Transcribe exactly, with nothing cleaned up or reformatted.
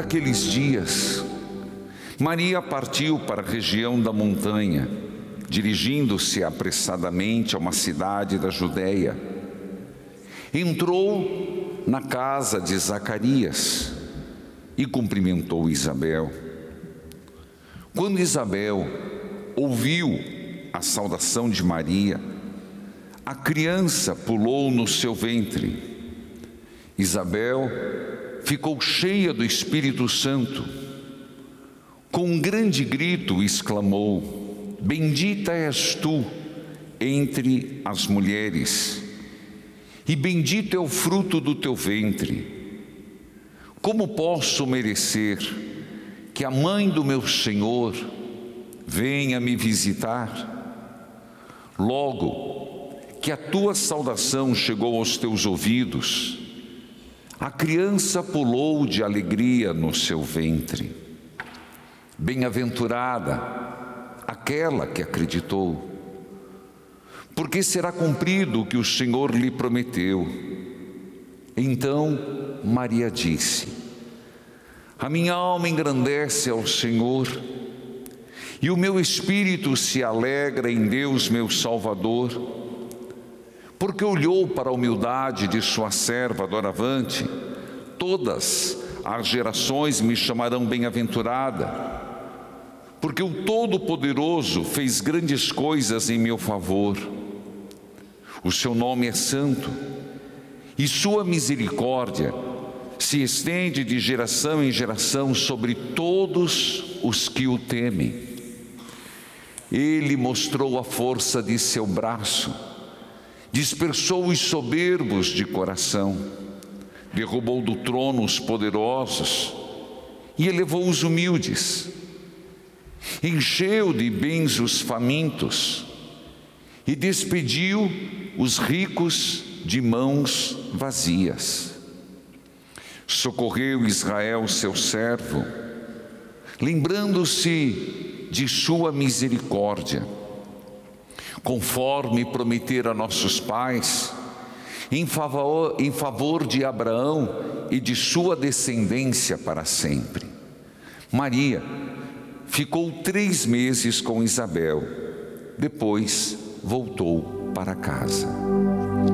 naqueles dias, Maria partiu para a região da montanha, dirigindo-se apressadamente a uma cidade da Judéia. Entrou na casa de Zacarias e cumprimentou Isabel. Quando Isabel ouviu a saudação de Maria, a criança pulou no seu ventre. Isabel ficou cheia do Espírito Santo. Com um grande grito exclamou: bendita és tu entre as mulheres, e bendito é o fruto do teu ventre. Como posso merecer que a mãe do meu Senhor venha me visitar? Logo que a tua saudação chegou aos teus ouvidos, a criança pulou de alegria no seu ventre. Bem-aventurada aquela que acreditou, porque será cumprido o que o Senhor lhe prometeu. Então Maria disse: a minha alma engrandece ao Senhor, e o meu espírito se alegra em Deus meu Salvador, porque olhou para a humildade de sua serva doravante. Todas as gerações me chamarão bem-aventurada, porque o Todo-Poderoso fez grandes coisas em meu favor. O seu nome é santo, e sua misericórdia se estende de geração em geração sobre todos os que o temem. Ele mostrou a força de seu braço, dispersou os soberbos de coração, derrubou do trono os poderosos e elevou os humildes. Encheu de bens os famintos e despediu os ricos de mãos vazias. Socorreu Israel, seu servo, lembrando-se de sua misericórdia, conforme prometera a nossos pais, em favor, em favor de Abraão e de sua descendência para sempre. Maria ficou três meses com Isabel, depois voltou para casa.